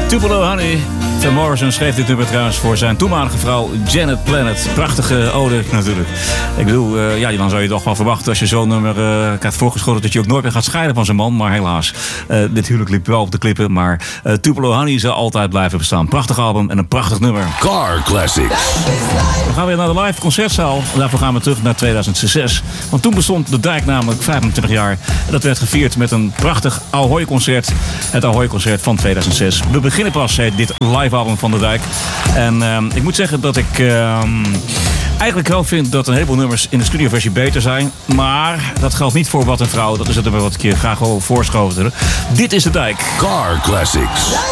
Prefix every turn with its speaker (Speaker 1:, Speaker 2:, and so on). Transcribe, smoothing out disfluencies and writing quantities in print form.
Speaker 1: Tupelo Honey. Van Morrison schreef dit nummer trouwens voor zijn toenmalige vrouw Janet Planet. Prachtige ode natuurlijk. Ik bedoel, dan zou je toch wel verwachten als je zo'n nummer krijgt voorgeschoten dat je ook nooit meer gaat scheiden van zijn man. Maar helaas, dit huwelijk liep wel op de klippen. Maar Tupelo Honey zal altijd blijven bestaan. Prachtig album en een prachtig nummer.
Speaker 2: Car Classics.
Speaker 1: We gaan weer naar de live concertzaal. Daarvoor gaan we terug naar 2006. Want toen bestond de Dijk namelijk 25 jaar. En dat werd gevierd met een prachtig Ahoy-concert. Het Ahoy-concert van 2006. We beginnen pas dit live album van de Dijk. En ik moet zeggen dat ik eigenlijk wel vind dat een heleboel nummers in de studioversie beter zijn. Maar dat geldt niet voor Wat een Vrouw. Dat is het nummer wat ik je graag wil voorschoten. Dit is de Dijk.
Speaker 2: Car Classics.